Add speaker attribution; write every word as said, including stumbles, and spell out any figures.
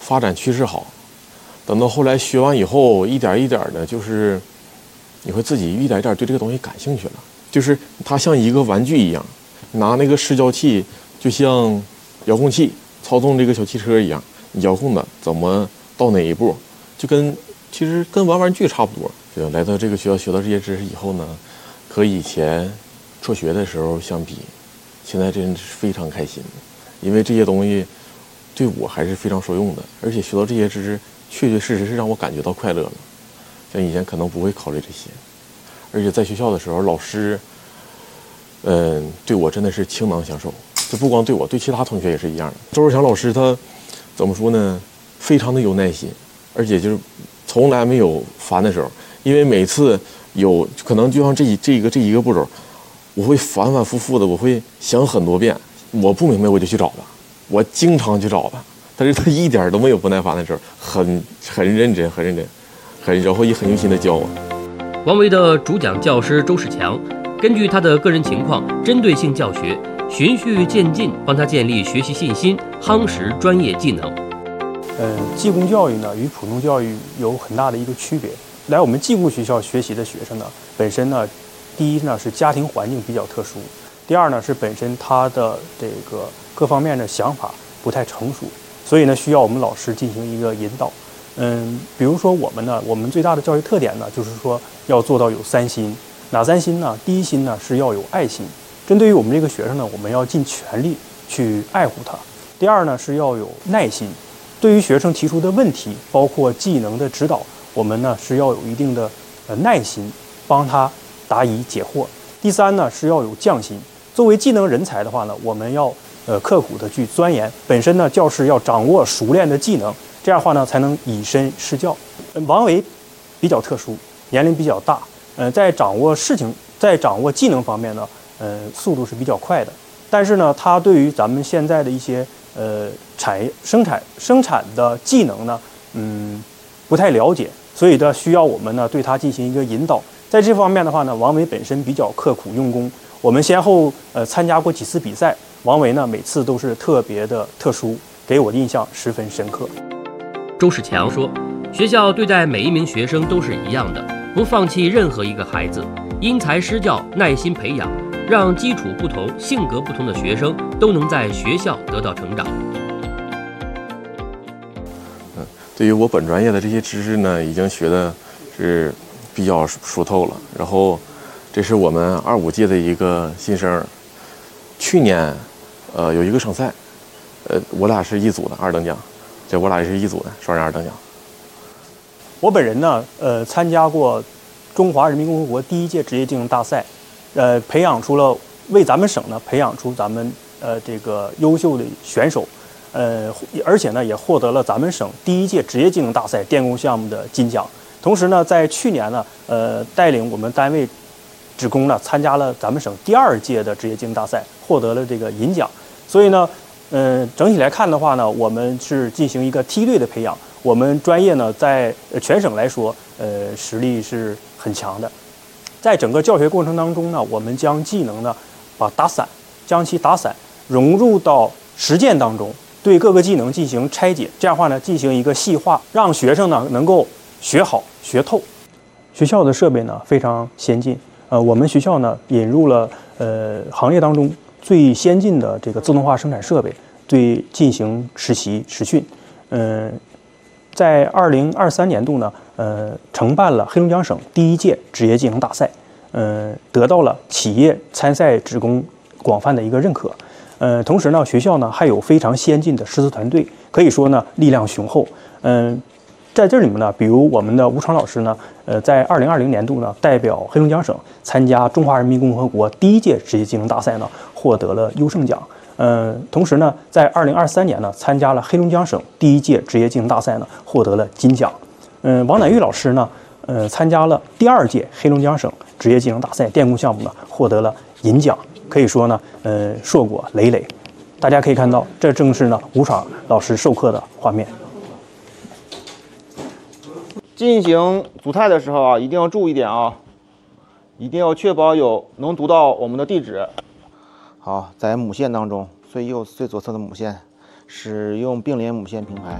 Speaker 1: 发展趋势好。等到后来学完以后，一点一点的，就是你会自己一点一点对这个东西感兴趣了。就是它像一个玩具一样，拿那个视焦器就像遥控器操纵这个小汽车一样，你遥控的怎么到哪一步，就跟其实跟玩玩具差不多。就来到这个学校学到这些知识以后呢，和以前辍学的时候相比，现在真是非常开心，因为这些东西对我还是非常受用的，而且学到这些知识确确实实是让我感觉到快乐了。像以前可能不会考虑这些，而且在学校的时候，老师，嗯，对我真的是倾囊相授。就不光对我，对其他同学也是一样的。周志强老师他怎么说呢？非常的有耐心，而且就是从来没有烦的时候。因为每次有可能就像这一这一个这一个步骤，我会反反复复的，我会想很多遍。我不明白我就去找他，我经常去找他，但是他一点都没有不耐烦的时候，很很认真，很认真，很然后也很用心的教我。
Speaker 2: 王维的主讲教师周世强，根据他的个人情况，针对性教学，循序渐进，帮他建立学习信心，夯实专业技能。
Speaker 3: 呃，技工教育呢与普通教育有很大的一个区别。来我们技工学校学习的学生呢，本身呢，第一呢是家庭环境比较特殊，第二呢是本身他的这个各方面的想法不太成熟，所以呢需要我们老师进行一个引导。嗯，比如说我们呢，我们最大的教育特点呢，就是说要做到有三心。哪三心呢？第一心呢是要有爱心，针对于我们这个学生呢，我们要尽全力去爱护他。第二呢是要有耐心，对于学生提出的问题，包括技能的指导，我们呢是要有一定的呃耐心，帮他答疑解惑。第三呢是要有匠心，作为技能人才的话呢，我们要呃刻苦的去钻研，本身呢教师要掌握熟练的技能，这样的话呢才能以身试教。王维比较特殊，年龄比较大，呃，在掌握事情，在掌握技能方面呢，呃，速度是比较快的。但是呢，他对于咱们现在的一些呃产业生产生产的技能呢，嗯，不太了解，所以呢，需要我们呢对他进行一个引导。在这方面的话呢，王维本身比较刻苦用功，我们先后呃参加过几次比赛，王维呢每次都是特别的特殊，给我的印象十分深刻。
Speaker 2: 周世强说，学校对待每一名学生都是一样的，不放弃任何一个孩子，因材施教，耐心培养，让基础不同、性格不同的学生都能在学校得到成长。
Speaker 1: 嗯，对于我本专业的这些知识呢，已经学的是比较熟透了。然后，这是我们二五届的一个新生，去年，呃，有一个省赛，呃，我俩是一组的二等奖，这我俩也是一组的双人二等奖。
Speaker 3: 我本人呢，呃，参加过中华人民共和国第一届职业技能大赛，呃，培养出了为咱们省呢培养出咱们呃这个优秀的选手，呃，而且呢也获得了咱们省第一届职业技能大赛电工项目的金奖。同时呢，在去年呢，呃，带领我们单位职工呢参加了咱们省第二届的职业技能大赛，获得了这个银奖。所以呢，呃，整体来看的话呢，我们是进行一个梯队的培养。我们专业呢，在全省来说，呃，实力是很强的。在整个教学过程当中呢，我们将技能呢，把打散，将其打散，融入到实践当中，对各个技能进行拆解。这样的话呢，进行一个细化，让学生呢能够学好学透。学校的设备呢非常先进，呃，我们学校呢引入了呃行业当中最先进的这个自动化生产设备，对进行实习实训，嗯、呃。在二零二三年度呢，呃，承办了黑龙江省第一届职业技能大赛，呃，得到了企业参赛职工广泛的一个认可。呃，同时呢，学校呢还有非常先进的师资团队，可以说呢力量雄厚。嗯、呃，在这里面呢，比如我们的吴闯老师呢，呃，在二零二零年度呢，代表黑龙江省参加中华人民共和国第一届职业技能大赛呢，获得了优胜奖。呃，同时呢，在二零二三年呢，参加了黑龙江省第一届职业技能大赛呢，获得了金奖。嗯、呃，王乃玉老师呢，呃，参加了第二届黑龙江省职业技能大赛电工项目呢，获得了银奖。可以说呢，呃，硕果累累。大家可以看到，这正是呢吴闯老师授课的画面。
Speaker 4: 进行组态的时候啊，一定要注意点啊，一定要确保有能读到我们的地址。好，在母线当中，最右最左侧的母线使用并联母线平排。